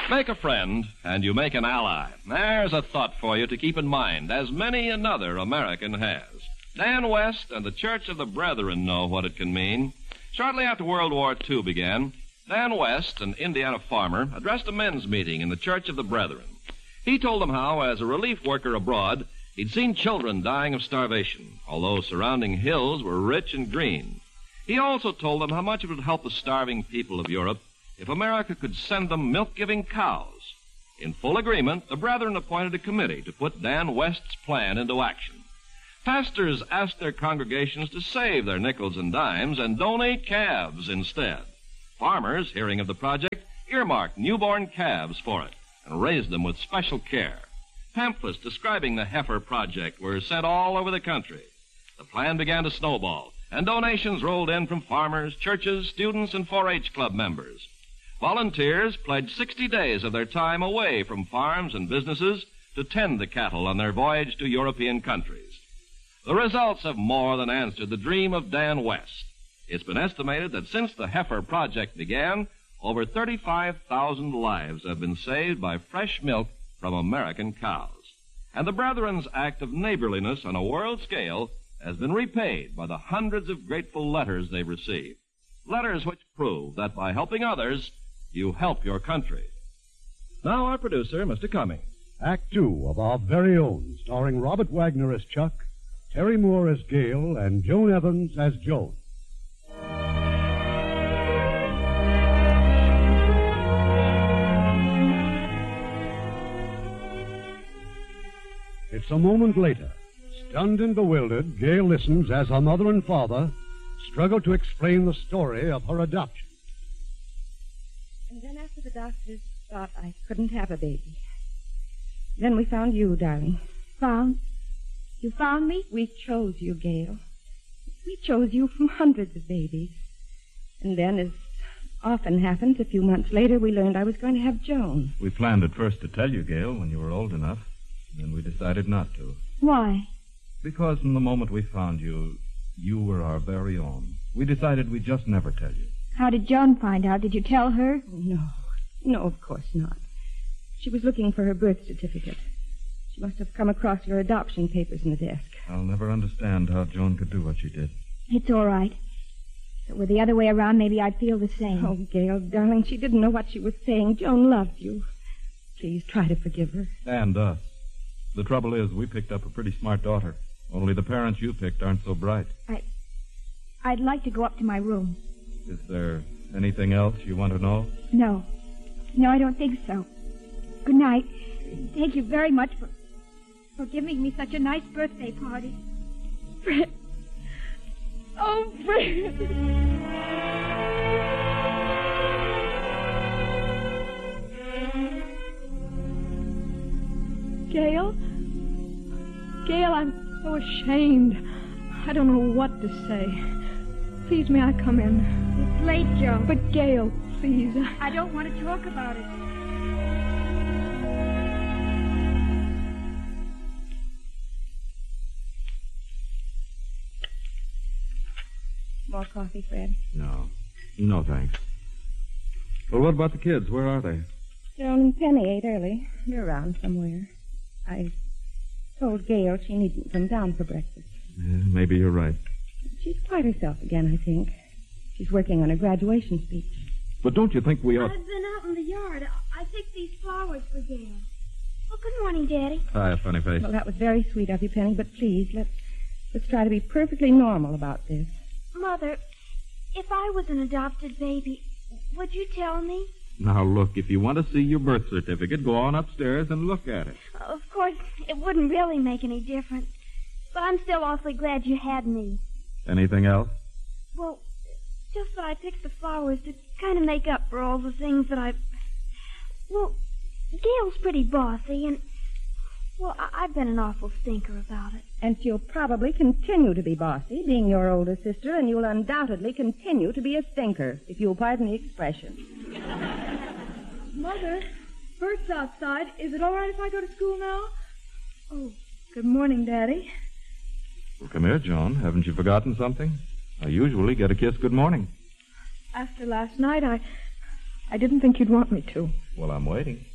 Make a friend, and you make an ally. There's a thought for you to keep in mind, as many another American has. Dan West and the Church of the Brethren know what it can mean. Shortly after World War II began, Dan West, an Indiana farmer, addressed a men's meeting in the Church of the Brethren. He told them how, as a relief worker abroad, he'd seen children dying of starvation, although surrounding hills were rich and green. He also told them how much it would help the starving people of Europe if America could send them milk-giving cows. In full agreement, the Brethren appointed a committee to put Dan West's plan into action. Pastors asked their congregations to save their nickels and dimes and donate calves instead. Farmers, hearing of the project, earmarked newborn calves for it and raised them with special care. Pamphlets describing the heifer project were sent all over the country. The plan began to snowball, and donations rolled in from farmers, churches, students, and 4-H club members. Volunteers pledged 60 days of their time away from farms and businesses to tend the cattle on their voyage to European countries. The results have more than answered the dream of Dan West. It's been estimated that since the heifer project began, over 35,000 lives have been saved by fresh milk from American cows. And the Brethren's act of neighborliness on a world scale has been repaid by the hundreds of grateful letters they've received. Letters which prove that by helping others, you help your country. Now our producer, Mr. Cummings. Act 2 of Our Very Own, starring Robert Wagner as Chuck, Terry Moore as Gale, and Joan Evans as Joan. It's a moment later. Stunned and bewildered, Gale listens as her mother and father struggle to explain the story of her adoption. And then after the doctors thought I couldn't have a baby, then we found you, darling. Found? You found me? We chose you, Gale. We chose you from hundreds of babies. And then, as often happens, a few months later, we learned I was going to have Joan. We planned at first to tell you, Gale, when you were old enough. Then we decided not to. Why? Because from the moment we found you, you were our very own. We decided we'd just never tell you. How did Joan find out? Did you tell her? No, of course not. She was looking for her birth certificate. She must have come across your adoption papers in the desk. I'll never understand how Joan could do what she did. It's all right. If it were the other way around, maybe I'd feel the same. Oh, Gale, darling, she didn't know what she was saying. Joan loves you. Please try to forgive her. And us. The trouble is, we picked up a pretty smart daughter. Only the parents you picked aren't so bright. I'd like to go up to my room. Is there anything else you want to know? No, I don't think so. Good night. Thank you very much for giving me such a nice birthday party. Fred. Oh, Fred. Gale? Gale, I'm so ashamed. I don't know what to say. Please, may I come in? It's late, Joe. But, Gale, please. I don't want to talk about it. More coffee, Fred? No, thanks. Well, what about the kids? Where are they? Joan and Penny ate early. They're around somewhere. I told Gale she needn't come down for breakfast. Yeah, maybe you're right. She's quite herself again, I think. She's working on a graduation speech. But don't you think we ought... I've been out in the yard. I picked these flowers for Gale. Oh, good morning, Daddy. Hi, funny face. Well, that was very sweet of you, Penny, but please, let's try to be perfectly normal about this. Mother, if I was an adopted baby, would you tell me? Now, look, if you want to see your birth certificate, go on upstairs and look at it. Of course, it wouldn't really make any difference. But I'm still awfully glad you had me. Anything else? Well, just that I picked the flowers to kind of make up for all the things that Well, Gale's pretty bossy, and... Well, I've been an awful stinker about it. And she'll probably continue to be bossy, being your older sister, and you'll undoubtedly continue to be a stinker, if you'll pardon the expression. Mother, Bert's outside. Is it all right if I go to school now? Oh, good morning, Daddy. Well, come here, Joan. Haven't you forgotten something? I usually get a kiss good morning. After last night, I didn't think you'd want me to. Well, I'm waiting.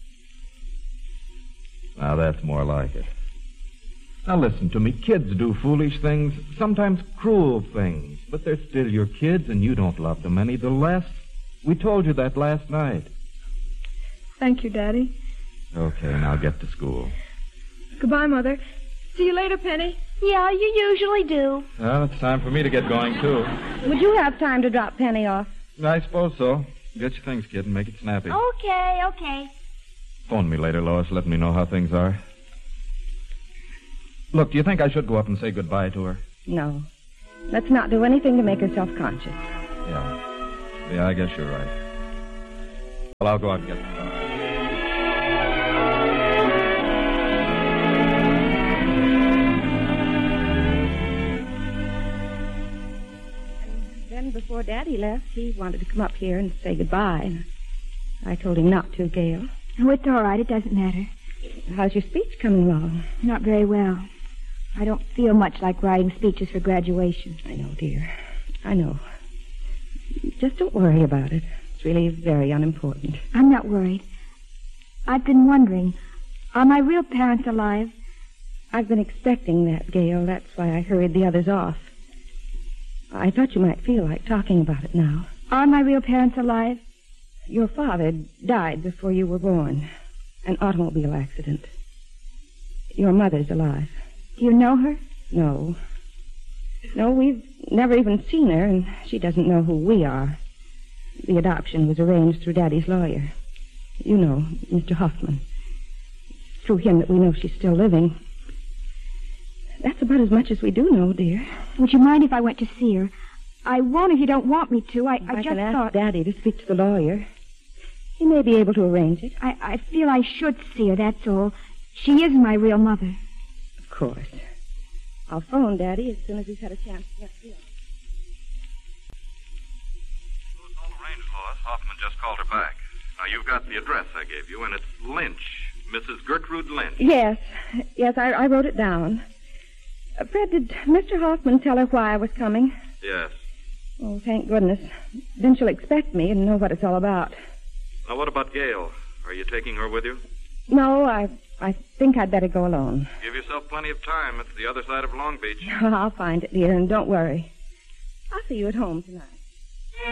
Now, that's more like it. Now, listen to me. Kids do foolish things, sometimes cruel things, but they're still your kids, and you don't love them any the less. We told you that last night. Thank you, Daddy. Okay, now get to school. Goodbye, Mother. See you later, Penny. Yeah, you usually do. Well, it's time for me to get going, too. Would you have time to drop Penny off? I suppose so. Get your things, kid, and make it snappy. Okay. Phone me later, Lois. Let me know how things are. Look, do you think I should go up and say goodbye to her? No. Let's not do anything to make her self-conscious. Yeah, I guess you're right. Well, I'll go out and get the car. Then before Daddy left, he wanted to come up here and say goodbye. And I told him not to, Gail. Oh, it's all right. It doesn't matter. How's your speech coming along? Not very well. I don't feel much like writing speeches for graduation. I know, dear. I know. Just don't worry about it. It's really very unimportant. I'm not worried. I've been wondering, are my real parents alive? I've been expecting that, Gail. That's why I hurried the others off. I thought you might feel like talking about it now. Are my real parents alive? Your father died before you were born. An automobile accident. Your mother's alive. Do you know her? No. No, we've never even seen her, and she doesn't know who we are. The adoption was arranged through Daddy's lawyer. You know, Mr. Hoffman. It's through him that we know she's still living. That's about as much as we do know, dear. Would you mind if I went to see her? I won't if you don't want me to. I just can ask thought... Daddy to speak to the lawyer. He may be able to arrange it. I feel I should see her, that's all. She is my real mother. Of course. I'll phone Daddy as soon as he's had a chance to get here. Well, it's all arranged, Lois. Hoffman just called her back. Now, you've got the address I gave you, and it's Lynch. Mrs. Gertrude Lynch. Yes, I wrote it down. Fred, did Mr. Hoffman tell her why I was coming? Yes. Oh, thank goodness. Then she'll expect me and know what it's all about. Now, what about Gail? Are you taking her with you? No, I think I'd better go alone. Give yourself plenty of time. It's the other side of Long Beach. I'll find it, dear, and don't worry. I'll see you at home tonight.